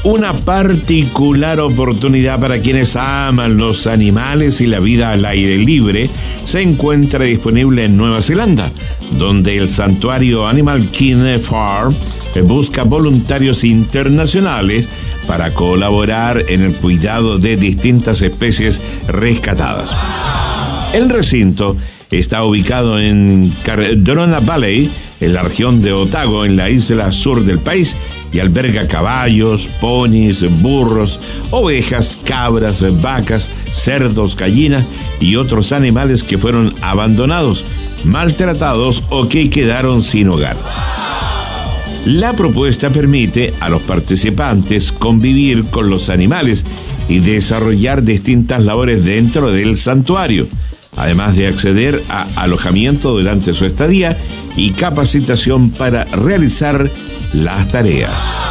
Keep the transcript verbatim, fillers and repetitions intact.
Una particular oportunidad para quienes aman los animales y la vida al aire libre se encuentra disponible en Nueva Zelanda, donde el santuario Animal Kingdom Farm busca voluntarios internacionales para colaborar en el cuidado de distintas especies rescatadas. El recinto está ubicado en Cardrona Valley, en la región de Otago, en la isla sur del país, y alberga caballos, ponis, burros, ovejas, cabras, vacas, cerdos, gallinas y otros animales que fueron abandonados, maltratados o que quedaron sin hogar. La propuesta permite a los participantes convivir con los animales y desarrollar distintas labores dentro del santuario, además de acceder a alojamiento durante su estadía y capacitación para realizar las tareas.